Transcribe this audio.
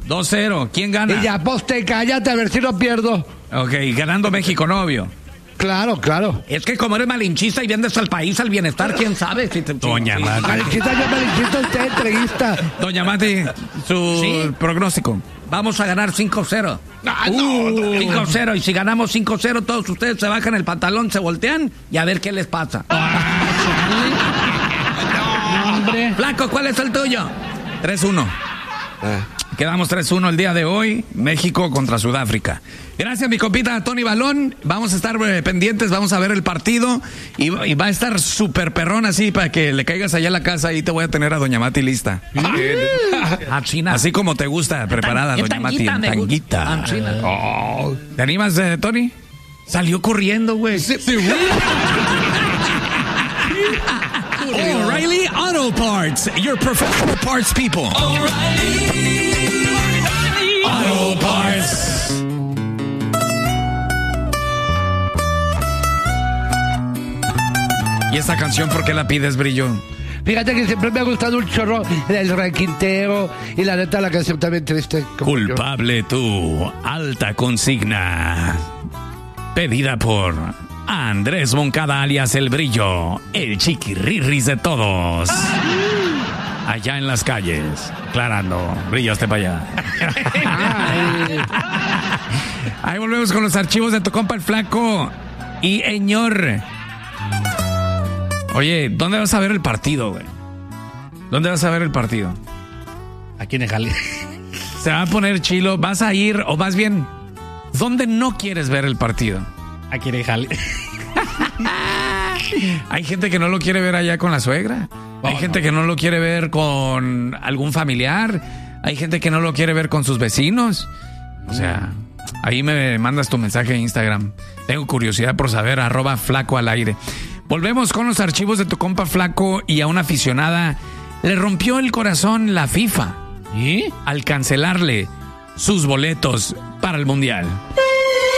2-0. ¿Quién gana? Y ya, poste, cállate a ver si lo pierdo. Ok, ganando México, ¿no? Obvio. Claro, claro. Es que como eres malinchista y vienes al país, al bienestar, ¿quién sabe? Doña Mati. Malinchista, yo malinchista, usted entreguista. Doña Mati, su pronóstico. Vamos a ganar 5-0. 5-0. Y si ganamos 5-0, todos ustedes se bajan el pantalón, se voltean y a ver qué les pasa. Hombre. Flaco, ¿cuál es el tuyo? 3-1. Quedamos 3-1 el día de hoy. México contra Sudáfrica. Gracias, mi compita Tony Balón. Vamos a estar pendientes, vamos a ver el partido. Y va a estar súper perrón así para que le caigas allá a la casa. Ahí te voy a tener a Doña Mati lista. Así como te gusta, preparada, Doña Mati. En tanguita. ¿Te animas, Tony? Salió corriendo, güey. O'Reilly Auto Parts, your professional parts people. O'Reilly Auto Parts. ¿Y esta canción por qué la pides, Brillo? Fíjate que siempre me ha gustado un chorro el requinteo y la neta la canción también triste. Culpable tú, alta consigna. Pedida por Andrés Moncada alias El Brillo, el chiquirrirris de todos. Allá en las calles, aclarando. Brillo, hasta para allá. Ahí volvemos con los archivos de tu compa el Flaco. Y señor, oye, ¿dónde vas a ver el partido, güey? ¿Dónde vas a ver el partido? Aquí en Jale. Se va a poner chilo. ¿Vas a ir, o más bien, dónde no quieres ver el partido? Aquí en Jale. Hay gente que no lo quiere ver allá con la suegra. Hay gente que no lo quiere ver con algún familiar. Hay gente que no lo quiere ver con sus vecinos. O sea, ahí me mandas tu mensaje en Instagram. Tengo curiosidad por saber, @Flaco al aire. Volvemos con los archivos de tu compa Flaco. Y a una aficionada le rompió el corazón la FIFA. ¿Y? Al cancelarle sus boletos para el Mundial.